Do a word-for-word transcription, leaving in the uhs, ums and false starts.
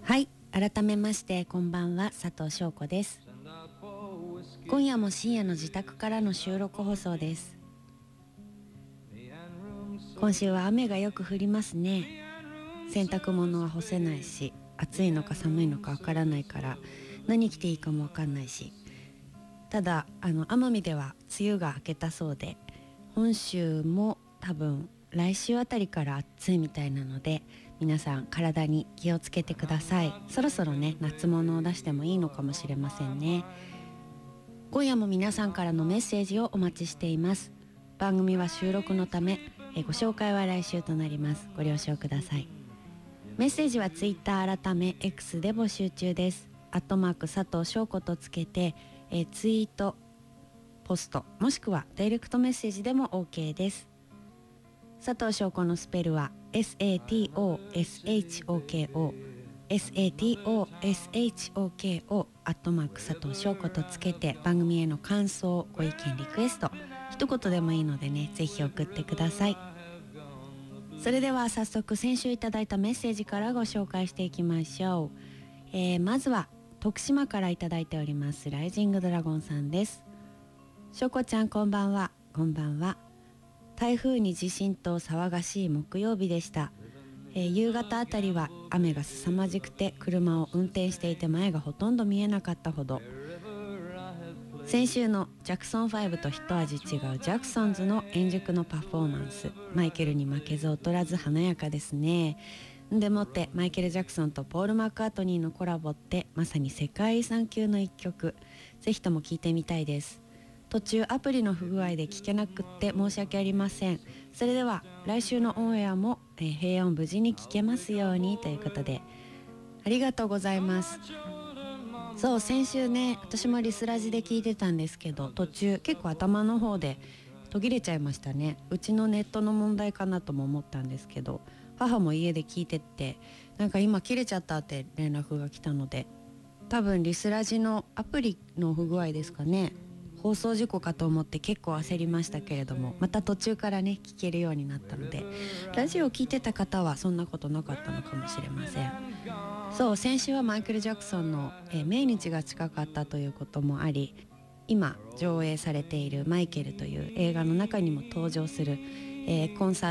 はい、改めましてこんばんは、佐藤翔子です。今夜も深夜の自宅からの収録放送です。今週は雨がよく降りますね。洗濯物は干せないし、暑いのか寒いのかわからないから何着ていいかもわかんないし、ただあの奄美では梅雨が明けたそうで、本州も多分来週あたりから暑いみたいなので、皆さん体に気をつけてください。そろそろね、夏物を出してもいいのかもしれませんね。今夜も皆さんからのメッセージをお待ちしています。番組は収録のためえご紹介は来週となります。ご了承ください。メッセージはツイッター改め X で募集中です。アットマーク佐藤翔子とつけてえツイート、ポストもしくはダイレクトメッセージでも OK です。佐藤翔子のスペルは サトショコ サトショコ アットマーク佐藤翔子とつけて番組への感想、ご意見、リクエスト一言でもいいのでね、ぜひ送ってください。それでは早速先週いただいたメッセージからご紹介していきましょう。えー、まずは徳島からいただいておりますライジングドラゴンさんです。翔子ちゃんこんばんは。こんばんは。台風に地震と騒がしい木曜日でした。えー、夕方あたりは雨が凄まじくて車を運転していて前がほとんど見えなかったほど。先週のジャクソンファイブと一味違うジャクソンズの円熟のパフォーマンス、マイケルに負けず劣らず華やかですね。でもってマイケル・ジャクソンとポール・マッカートニーのコラボってまさに世界遺産級の一曲。ぜひとも聴いてみたいです。途中アプリの不具合で聞けなくって申し訳ありません。それでは来週のオンエアも、えー、平穏無事に聞けますようにということで、ありがとうございます。そう、先週ね、私もリスラジで聞いてたんですけど、途中結構頭の方で途切れちゃいましたね。うちのネットの問題かなとも思ったんですけど、母も家で聞いてって、なんか今切れちゃったって連絡が来たので、多分リスラジのアプリの不具合ですかね。放送事故かと思って結構焦りましたけれども、また途中からね聞けるようになったので、ラジオを聞いてた方はそんなことなかったのかもしれません。そう、先週はマイケル・ジャクソンの、えー、命日が近かったということもあり、今上映されているマイケルという映画の中にも登場する、えー、コンサート